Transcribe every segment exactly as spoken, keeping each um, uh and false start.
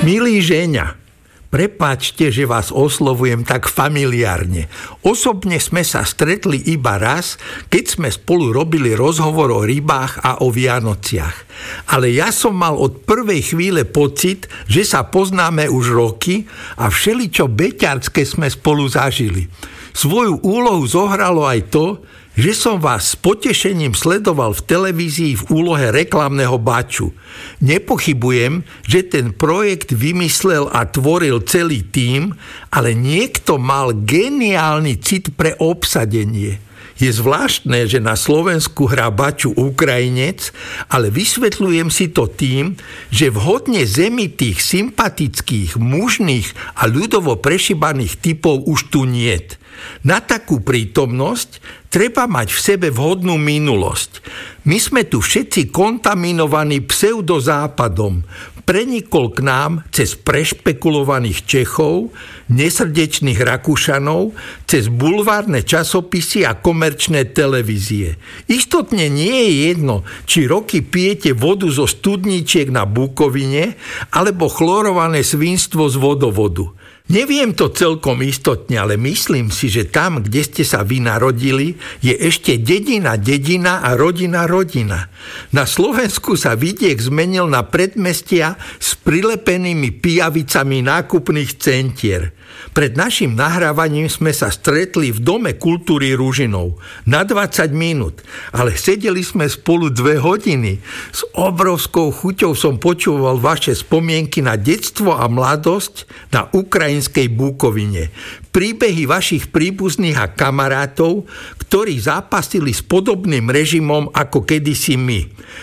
Milý Žeňa, prepáčte, že vás oslovujem tak familiárne. Osobne sme sa stretli iba raz, keď sme spolu robili rozhovor o rybách a o Vianociach. Ale ja som mal od prvej chvíle pocit, že sa poznáme už roky a všeličo beťarské sme spolu zažili. Svoju úlohu zohralo aj to, že som vás s potešením sledoval v televízii v úlohe reklamného baču. Nepochybujem, že ten projekt vymyslel a tvoril celý tím, ale niekto mal geniálny cit pre obsadenie. Je zvláštne, že na Slovensku hrá baču Ukrajinec, ale vysvetľujem si to tým, že vhodne zemitých, sympatických, mužných a ľudovo prešibaných typov už tu niet. Na takú prítomnosť treba mať v sebe vhodnú minulosť. My sme tu všetci kontaminovaní pseudozápadom. Prenikol k nám cez prešpekulovaných Čechov, nesrdečných Rakúšanov, cez bulvárne časopisy a komerčné televízie. Istotne nie je jedno, či roky pijete vodu zo studníčiek na Bukovine, alebo chlorované svinstvo z vodovodu. Neviem to celkom istotne, ale myslím si, že tam, kde ste sa vy narodili, je ešte dedina dedina a rodina rodina. Na Slovensku sa vidiek zmenil na predmestia s prilepenými pijavicami nákupných centier. Pred našim nahrávaním sme sa stretli v Dome kultúry Ružinov na dvadsať minút, ale sedeli sme spolu dve hodiny. S obrovskou chuťou som počúval vaše spomienky na detstvo a mladosť na ukrajinskej Bukovine. Príbehy vašich príbuzných a kamarátov, ktorí zápasili s podobným režimom ako kedysi my.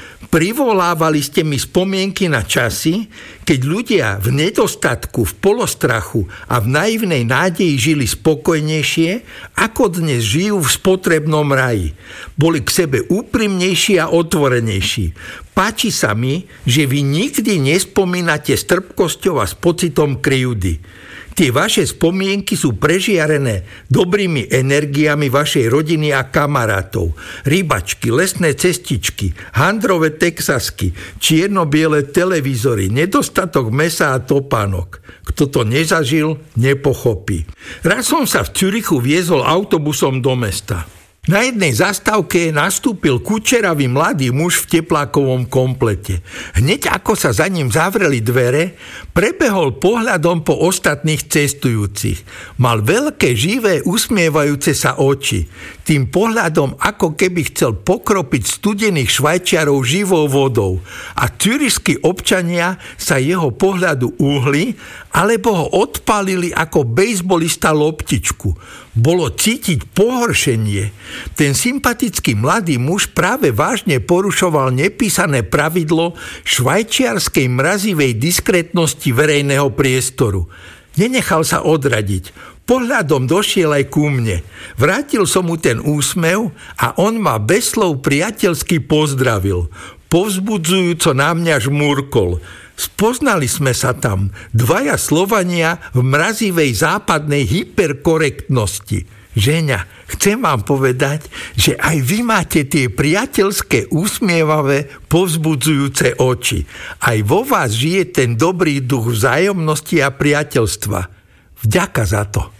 Privolávali ste mi spomienky na časy, keď ľudia v nedostatku, v polostrachu a v naivnej nádeji žili spokojnejšie, ako dnes žijú v spotrebnom raji. Boli k sebe úprimnejší a otvorenejší. Páči sa mi, že vy nikdy nespomínate s trpkosťou a s pocitom krivdy. Tie vaše spomienky sú prežiarené dobrými energiami vašej rodiny a kamarátov. Rybačky, lesné cestičky, handrové texasky, čierno-biele televízory, nedostatok mesa a topánok. Kto to nezažil, nepochopí. Raz som sa v Zürichu viezol autobusom do mesta. Na jednej zastávke nastúpil kučeravý mladý muž v teplákovom komplete. Hneď ako sa za ním zavreli dvere, prebehol pohľadom po ostatných cestujúcich. Mal veľké, živé, usmievajúce sa oči. Tým pohľadom ako keby chcel pokropiť studených Švajčiarov živou vodou. A zürišskí občania sa jeho pohľadu uhli, alebo ho odpálili ako bejsbolista loptičku. Bolo cítiť pohoršenie. Ten sympatický mladý muž práve vážne porušoval nepísané pravidlo švajčiarskej mrazivej diskrétnosti verejného priestoru. Nenechal sa odradiť. Pohľadom došiel aj ku mne. Vrátil som mu ten úsmev a on ma bez slov priateľsky pozdravil. Povzbudzujúco na mňa žmúrkol. Spoznali sme sa tam, dvaja Slovania v mrazivej západnej hyperkorektnosti. Žeňa, chcem vám povedať, že aj vy máte tie priateľské, usmievavé, povzbudzujúce oči. Aj vo vás žije ten dobrý duch vzájomnosti a priateľstva. Vďaka za to.